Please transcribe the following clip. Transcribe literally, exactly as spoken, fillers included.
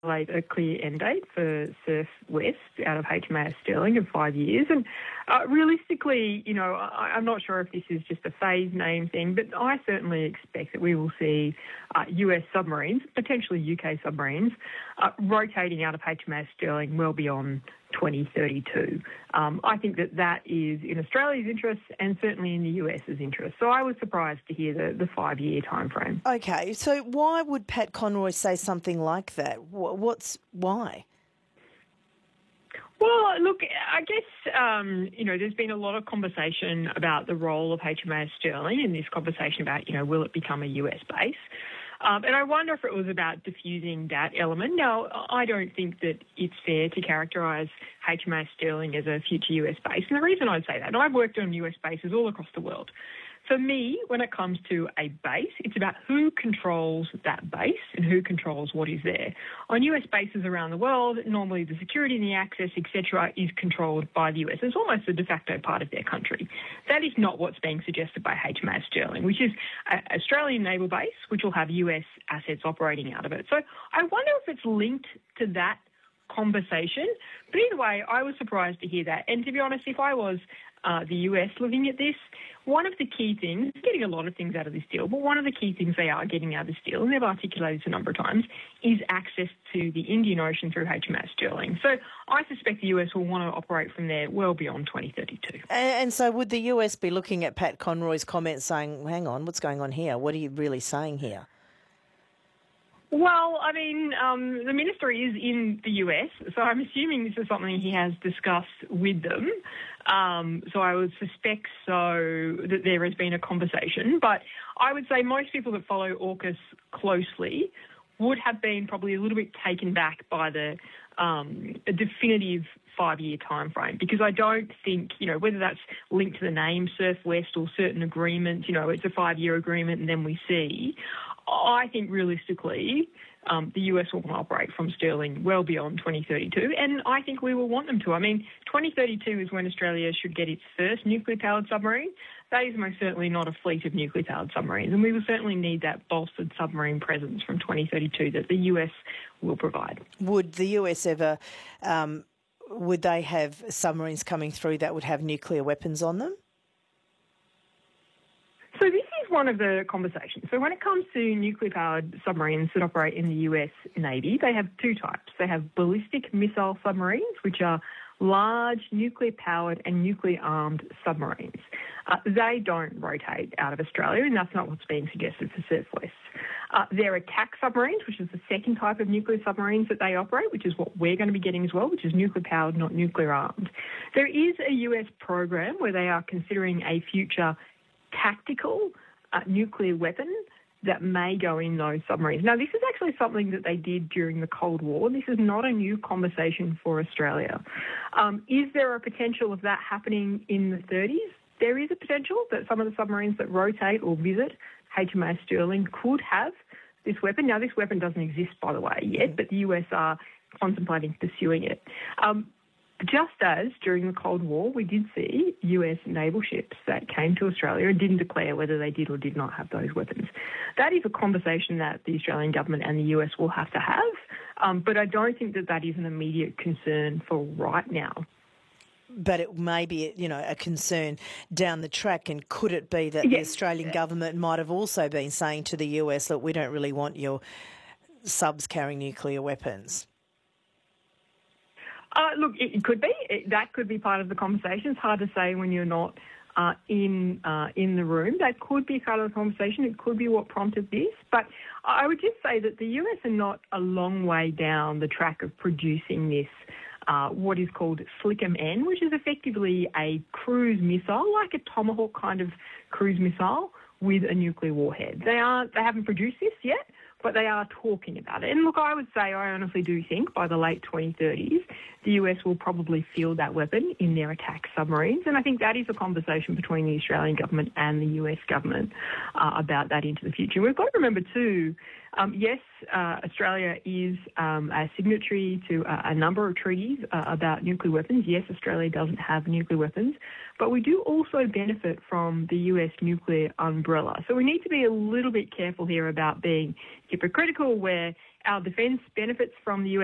a clear end date for Surf West out of H M A S Sterling of five years. And uh, realistically, you know, I, I'm not sure if this is just a phase name thing, but I certainly expect that we will see uh, U S submarines, potentially U K submarines, uh, rotating out of H M A S Sterling well beyond twenty thirty-two. Um, I think that that is in Australia's interest and certainly in the US's interest. So I was surprised to hear the, the five-year time frame. Okay, so why would Pat Conroy say something like that? What's why? Well, look, I guess, um, you know, there's been a lot of conversation about the role of H M A S Sterling and this conversation about, you know, will it become a U S base? Um, and I wonder if it was about diffusing that element. Now, I don't think that it's fair to characterise H M A S Sterling as a future U S base. And the reason I'd say that, and I've worked on U S bases all across the world. For me, when it comes to a base, it's about who controls that base and who controls what is there. On U S bases around the world, normally the security and the access, et cetera, is controlled by the U S. It's almost a de facto part of their country. That is not what's being suggested by H M A S Sterling, which is an Australian naval base, which will have U S assets operating out of it. So I wonder if it's linked to that conversation. But either way, I was surprised to hear that. And to be honest, if I was uh, the U S looking at this, one of the key things, getting a lot of things out of this deal, but one of the key things they are getting out of this deal, and they've articulated this a number of times, is access to the Indian Ocean through H M A S Sterling. So I suspect the U S will want to operate from there well beyond twenty thirty-two. And so would the U S be looking at Pat Conroy's comments saying, hang on, what's going on here? What are you really saying here? Well, I mean, um, the minister is in the U S, so I'm assuming this is something he has discussed with them. Um, so I would suspect so that there has been a conversation. But I would say most people that follow AUKUS closely would have been probably a little bit taken back by the um, definitive five-year time frame, because I don't think, you know, whether that's linked to the name Surf West or certain agreements, you know, it's a five-year agreement and then we see. I think realistically um, the U S will want to operate from Sterling well beyond twenty thirty-two, and I think we will want them to. I mean, twenty thirty-two is when Australia should get its first nuclear-powered submarine. That is most certainly not a fleet of nuclear-powered submarines, and we will certainly need that bolstered submarine presence from twenty thirty-two that the U S will provide. Would the U S ever, um, would they have submarines coming through that would have nuclear weapons on them? So this is one of the conversations. So when it comes to nuclear-powered submarines that operate in the U S Navy, they have two types. They have ballistic missile submarines, which are large nuclear-powered and nuclear-armed submarines. Uh, they don't rotate out of Australia, and that's not what's being suggested for Surf West. Uh, they're attack submarines, which is the second type of nuclear submarines that they operate, which is what we're going to be getting as well, which is nuclear-powered, not nuclear-armed. There is a U S program where they are considering a future tactical uh, nuclear weapon that may go in those submarines. Now, this is actually something that they did during the Cold War. This is not a new conversation for Australia. Um, is there a potential of that happening in the thirties? There is a potential that some of the submarines that rotate or visit H M A S Sterling could have this weapon. Now, this weapon doesn't exist, by the way, yet, but the U S are contemplating pursuing it. Um, Just as during the Cold War, we did see U S naval ships that came to Australia and didn't declare whether they did or did not have those weapons. That is a conversation that the Australian government and the U S will have to have, um, but I don't think that that is an immediate concern for right now. But it may be, you know, a concern down the track, and could it be that yes. the Australian government might have also been saying to the U S, look, we don't really want your subs carrying nuclear weapons? Uh, look, it, it could be. It, that could be part of the conversation. It's hard to say when you're not uh, in uh, in the room. That could be part of the conversation. It could be what prompted this. But I would just say that the U S are not a long way down the track of producing this, uh, what is called SLCM-N, which is effectively a cruise missile, like a Tomahawk kind of cruise missile with a nuclear warhead. They aren't. They haven't produced this yet, but they are talking about it. And look, I would say, I honestly do think by the late twenty thirties, the U S will probably field that weapon in their attack submarines. And I think that is a conversation between the Australian government and the U S government uh, about that into the future. We've got to remember too, Um, yes, uh, Australia is um, a signatory to a, a number of treaties uh, about nuclear weapons. Yes, Australia doesn't have nuclear weapons, but we do also benefit from the U S nuclear umbrella. So we need to be a little bit careful here about being hypocritical where our defence benefits from the U S